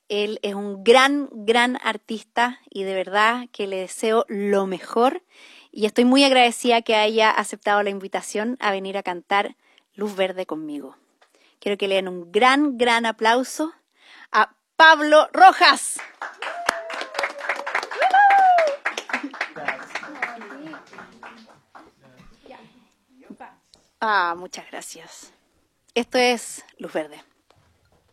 Él es un gran, gran artista y de verdad que le deseo lo mejor. Y estoy muy agradecida que haya aceptado la invitación a venir a cantar Luz Verde conmigo. Quiero que le den un gran, gran aplauso a Pablo Rojas. Muchas gracias. Esto es Luz Verde.